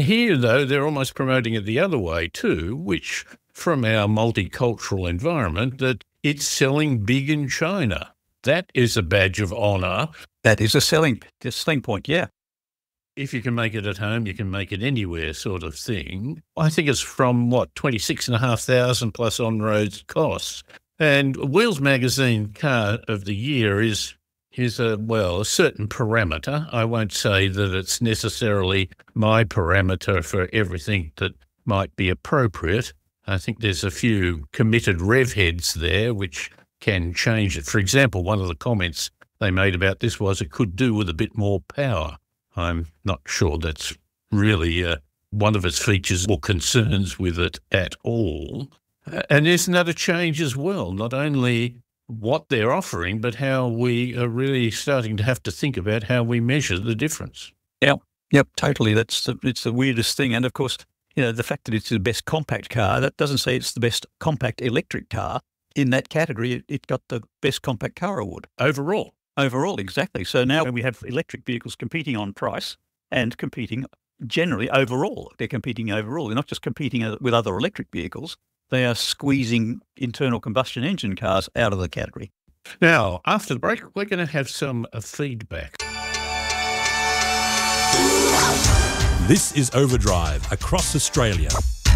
here, though, they're almost promoting it the other way too, which from our multicultural environment, that it's selling big in China. That is a badge of honour. That is a selling point, yeah. If you can make it at home, you can make it anywhere sort of thing. I think it's from, 26,500 plus on-road costs. And Wheels Magazine Car of the Year is a certain parameter. I won't say that it's necessarily my parameter for everything that might be appropriate. I think there's a few committed rev heads there which can change it. For example, one of the comments they made about this was it could do with a bit more power. I'm not sure that's really one of its features or concerns with it at all. And there's another change as well, not only what they're offering, but how we are really starting to have to think about how we measure the difference. Yep, totally. It's the weirdest thing. And of course, the fact that it's the best compact car, that doesn't say it's the best compact electric car. In that category, it got the best compact car award. Overall, exactly. So now we have electric vehicles competing on price and competing generally overall. They're competing overall. They're not just competing with other electric vehicles. They are squeezing internal combustion engine cars out of the category. Now, after the break, we're going to have some feedback. This is Overdrive across Australia.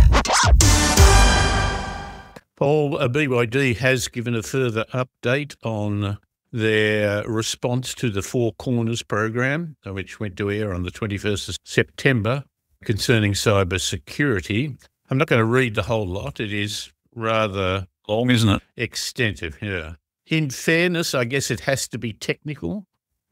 Paul, BYD has given a further update on their response to the Four Corners program, which went to air on the 21st of September, concerning cyber security. I'm not going to read the whole lot. It is rather long, isn't it? Extensive, yeah. In fairness, I guess it has to be technical,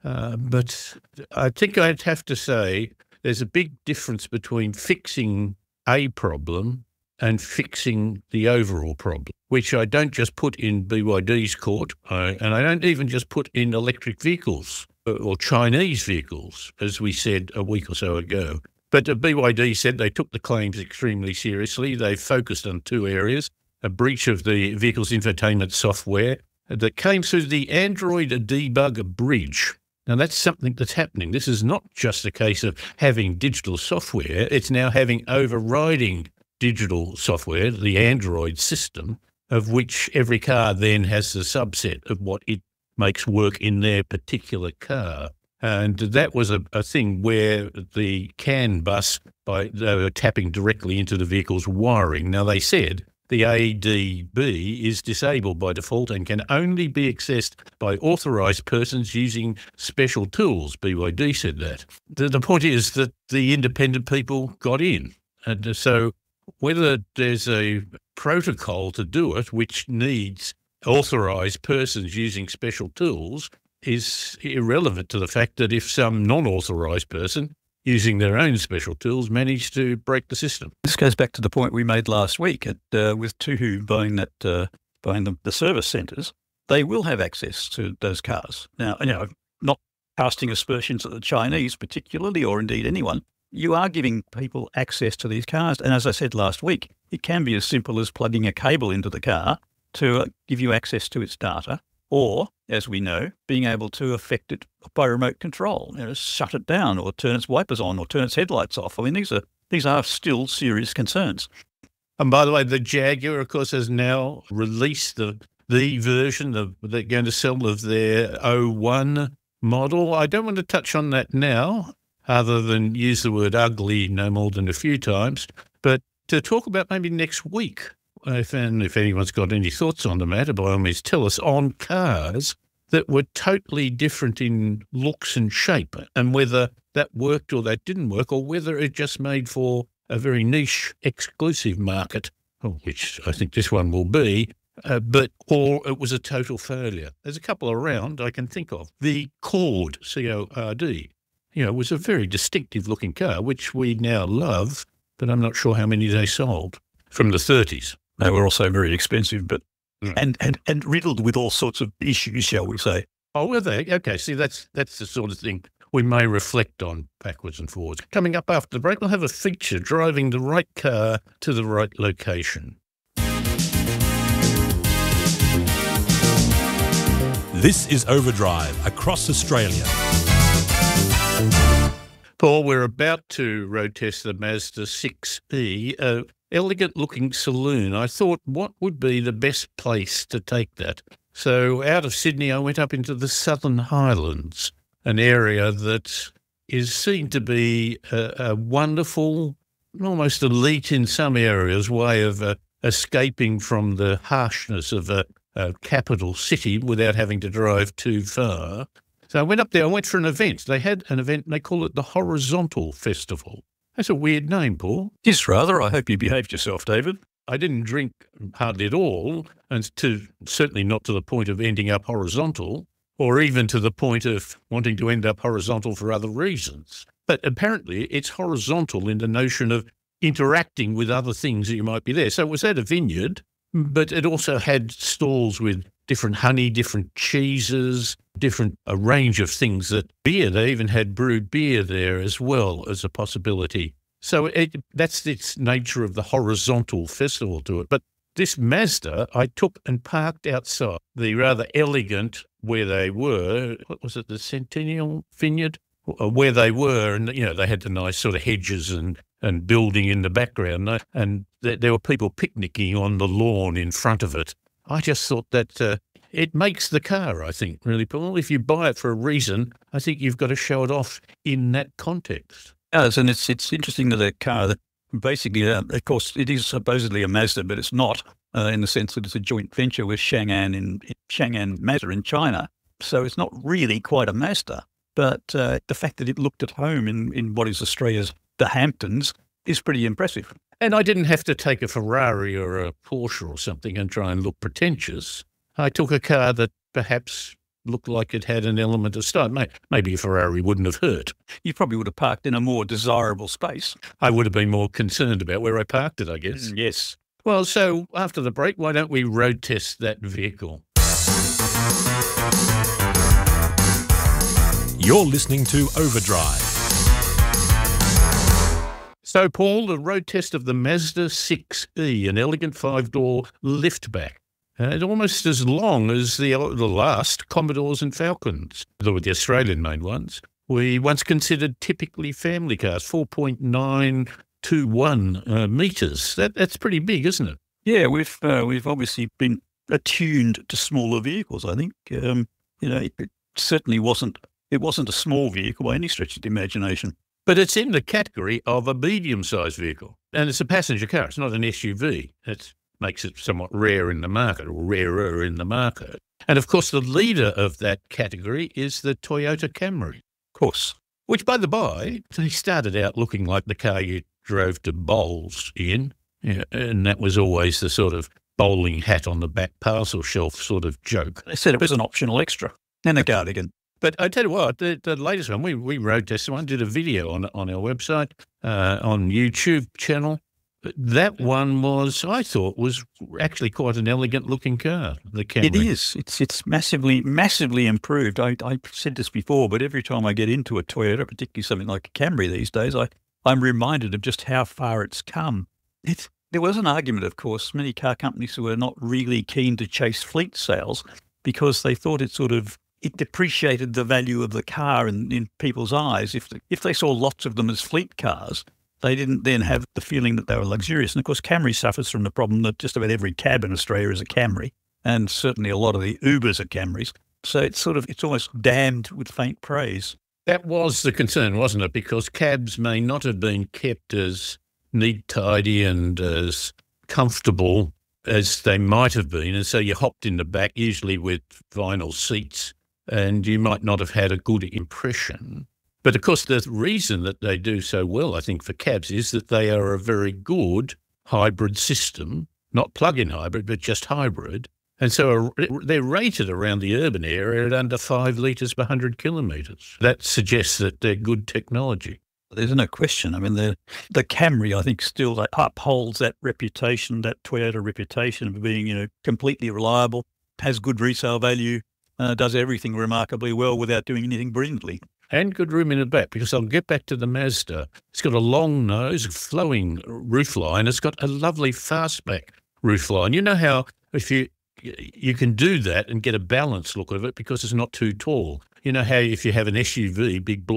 but I think I'd have to say there's a big difference between fixing a problem and fixing the overall problem, which I don't just put in BYD's court, and I don't even just put in electric vehicles or Chinese vehicles, as we said a week or so ago. But BYD said they took the claims extremely seriously. They focused on two areas: a breach of the vehicle's infotainment software that came through the Android debug bridge. Now, that's something that's happening. This is not just a case of having digital software. It's now having overriding digital software, the Android system, of which every car then has a subset of what it makes work in their particular car. And that was a thing where the CAN bus, they were tapping directly into the vehicle's wiring. Now, they said the ADB is disabled by default and can only be accessed by authorised persons using special tools. BYD said that. The point is that the independent people got in. And so whether there's a protocol to do it, which needs authorised persons using special tools, is irrelevant to the fact that if some non-authorised person using their own special tools managed to break the system. This goes back to the point we made last week with Tuhu buying the service centres. They will have access to those cars. Now, not casting aspersions at the Chinese particularly, or indeed anyone. You are giving people access to these cars. And as I said last week, it can be as simple as plugging a cable into the car to give you access to its data, or, as we know, being able to affect it by remote control, shut it down or turn its wipers on or turn its headlights off. I mean, these are still serious concerns. And by the way, the Jaguar, of course, has now released the version they're going to sell of their 01 model. I don't want to touch on that now, other than use the word ugly no more than a few times, but to talk about maybe next week, if anyone's got any thoughts on the matter, by all means tell us, on cars that were totally different in looks and shape, and whether that worked or that didn't work, or whether it just made for a very niche, exclusive market, which I think this one will be, or it was a total failure. There's a couple around I can think of. The Cord, C-O-R-D, was a very distinctive looking car, which we now love, but I'm not sure how many they sold, from the 30s. They were also very expensive, but and riddled with all sorts of issues, shall we say. Oh, were they? Okay, see, that's the sort of thing we may reflect on backwards and forwards. Coming up after the break, we'll have a feature, driving the right car to the right location. This is Overdrive across Australia. Paul, we're about to road test the Mazda 6E, a elegant-looking saloon. I thought, what would be the best place to take that? So out of Sydney, I went up into the Southern Highlands, an area that is seen to be a wonderful, almost elite in some areas, way of escaping from the harshness of a capital city without having to drive too far. So I went up there, I went for an event. They had an event, and they call it the Horizontal Festival. That's a weird name, Paul. Yes, rather. I hope you behaved yourself, David. I didn't drink hardly at all, and certainly not to the point of ending up horizontal, or even to the point of wanting to end up horizontal for other reasons. But apparently it's horizontal in the notion of interacting with other things that you might be there. So it was at a vineyard, but it also had stalls with different honey, different cheeses, a range of things that beer. They even had brewed beer there as well as a possibility. So that's its nature of the horizontal festival to it. But this Mazda, I took and parked outside the rather elegant where they were. What was it, the Centennial Vineyard? Where they were, and they had the nice sort of hedges and building in the background, and there were people picnicking on the lawn in front of it. I just thought that it makes the car, I think, really, Paul. If you buy it for a reason, I think you've got to show it off in that context. Yes, and it's interesting that a car that basically, of course, it is supposedly a Mazda, but it's not in the sense that it's a joint venture with Chang'an Mazda in China. So it's not really quite a Mazda. But the fact that it looked at home in what is Australia's the Hamptons is pretty impressive. And I didn't have to take a Ferrari or a Porsche or something and try and look pretentious. I took a car that perhaps looked like it had an element of style. Maybe a Ferrari wouldn't have hurt. You probably would have parked in a more desirable space. I would have been more concerned about where I parked it, I guess. Yes. Well, so after the break, why don't we road test that vehicle? You're listening to Overdrive. So, Paul, the road test of the Mazda 6E, an elegant 5-door liftback. It's almost as long as the last Commodores and Falcons, the Australian made ones. We once considered typically family cars, 4.921 metres. That's pretty big, isn't it? Yeah, we've obviously been attuned to smaller vehicles, I think. It certainly wasn't. It wasn't a small vehicle by any stretch of the imagination. But it's in the category of a medium-sized vehicle. And it's a passenger car. It's not an SUV. That makes it somewhat rare in the market, or rarer in the market. And, of course, the leader of that category is the Toyota Camry. Of course. Which, by the by, they started out looking like the car you drove to bowls in. Yeah, and that was always the sort of bowling hat on the back parcel shelf sort of joke. They said it was an optional extra. And a cardigan. But I tell you what, the latest one, we road tested one, did a video on our website, on YouTube channel. That one I thought was actually quite an elegant looking car, the Camry. It is. It's massively, massively improved. I said this before, but every time I get into a Toyota, particularly something like a Camry these days, I'm reminded of just how far it's come. There was an argument, of course, many car companies who were not really keen to chase fleet sales because they thought it depreciated the value of the car in people's eyes. If they saw lots of them as fleet cars, they didn't then have the feeling that they were luxurious. And of course, Camry suffers from the problem that just about every cab in Australia is a Camry, and certainly a lot of the Ubers are Camrys. So it's almost damned with faint praise. That was the concern, wasn't it? Because cabs may not have been kept as neat, tidy, and as comfortable as they might have been. And so you hopped in the back, usually with vinyl seats, and you might not have had a good impression. But, of course, the reason that they do so well, I think, for cabs is that they are a very good hybrid system, not plug-in hybrid, but just hybrid. And so they're rated around the urban area at under 5 litres per 100 kilometres. That suggests that they're good technology. There's no question. I mean, the Camry, I think, still upholds that reputation, that Toyota reputation of being, completely reliable, has good resale value, does everything remarkably well without doing anything brilliantly. And good room in the back, because I'll get back to the Mazda. It's got a long nose, flowing roofline. It's got a lovely fastback roofline. You know how if you can do that and get a balanced look of it because it's not too tall. You know how if you have an SUV, big block,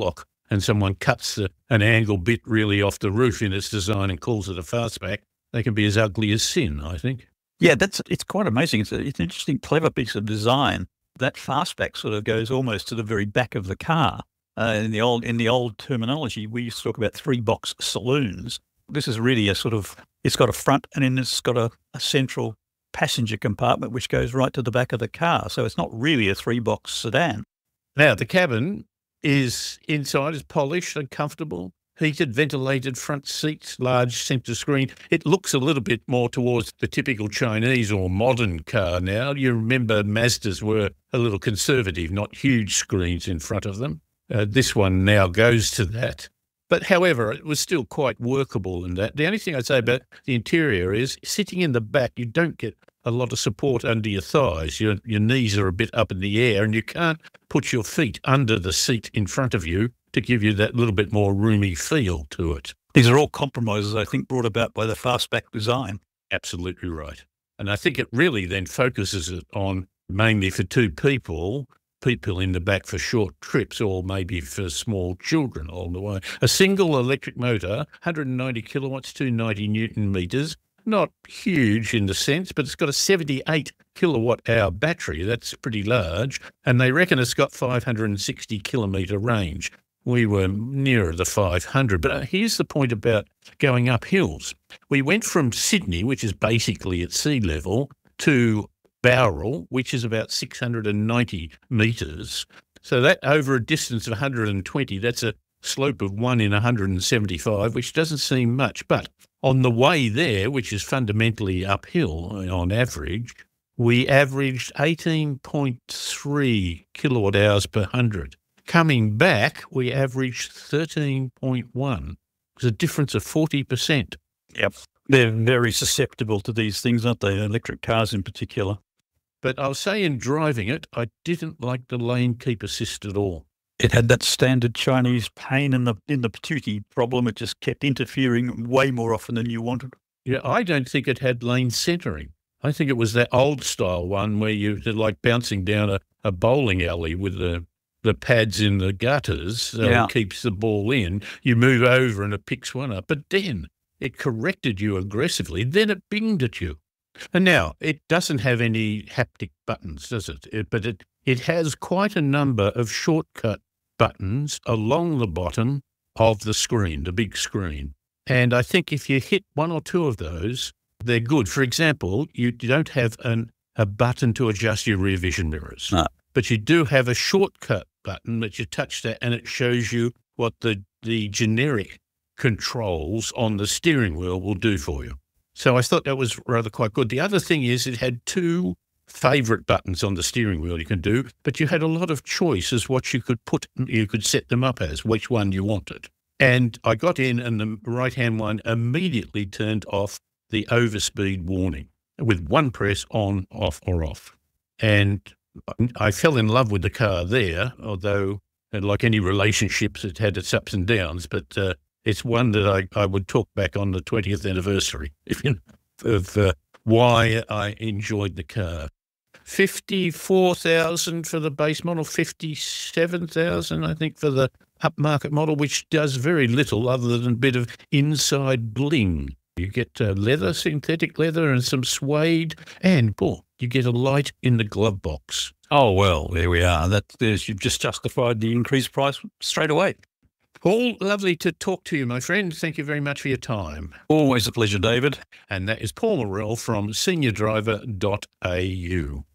and someone cuts an angle bit really off the roof in its design and calls it a fastback, they can be as ugly as sin, I think. Yeah, it's quite amazing. It's an interesting, clever piece of design. That fastback sort of goes almost to the very back of the car. In the old terminology, we used to talk about 3-box saloons. This is really it's got a front and then it's got a central passenger compartment which goes right to the back of the car. So it's not really a 3-box sedan. Now, the cabin inside is polished and comfortable. Heated, ventilated front seats, large centre screen. It looks a little bit more towards the typical Chinese or modern car now. You remember Mazdas were a little conservative, not huge screens in front of them. This one now goes to that. But however, it was still quite workable in that. The only thing I'd say about the interior is sitting in the back, you don't get a lot of support under your thighs. Your knees are a bit up in the air and you can't put your feet under the seat in front of you to give you that little bit more roomy feel to it. These are all compromises, I think, brought about by the fastback design. Absolutely right. And I think it really then focuses it on mainly for two people in the back for short trips or maybe for small children all the way. A single electric motor, 190 kilowatts, 290 Newton meters, not huge in the sense, but it's got a 78 kilowatt hour battery. That's pretty large. And they reckon it's got 560 kilometre range. We were nearer the 500. But here's the point about going up hills. We went from Sydney, which is basically at sea level, to Bowral, which is about 690 metres. So that over a distance of 120, that's a slope of 1 in 175, which doesn't seem much. But on the way there, which is fundamentally uphill on average, we averaged 18.3 kilowatt hours per 100. Coming back, we averaged 13.1. It's a difference of 40%. Yep. They're very susceptible to these things, aren't they? Electric cars in particular. But I'll say in driving it, I didn't like the lane keep assist at all. It had that standard Chinese pain in the patootie problem. It just kept interfering way more often than you wanted. Yeah, I don't think it had lane centering. I think it was that old style one where you're like bouncing down a bowling alley with the pads in the gutters, so it keeps the ball in. You move over and it picks one up. But then it corrected you aggressively. Then it binged at you. And now, it doesn't have any haptic buttons, does it? But it has quite a number of shortcut buttons along the bottom of the screen, the big screen. And I think if you hit one or two of those, they're good. For example, you don't have a button to adjust your rear vision mirrors. No. But you do have a shortcut button that you touch that and it shows you what the generic controls on the steering wheel will do for you. So I thought that was rather quite good. The other thing is it had two favourite buttons on the steering wheel you can do, but you had a lot of choice as what you could set them up as, which one you wanted. And I got in and the right-hand one immediately turned off the overspeed warning with one press on, off or off. And I fell in love with the car there, although like any relationships, it had its ups and downs, but it's one that I would talk back on the 20th anniversary of why I enjoyed the car. 54,000 for the base model, 57,000, I think, for the upmarket model, which does very little other than a bit of inside bling. You get leather, synthetic leather, and some suede, and you get a light in the glove box. Oh, well, there we are. You've just justified the increased price straight away. Paul, lovely to talk to you, my friend. Thank you very much for your time. Always a pleasure, David. And that is Paul Morrell from seniordriver.au.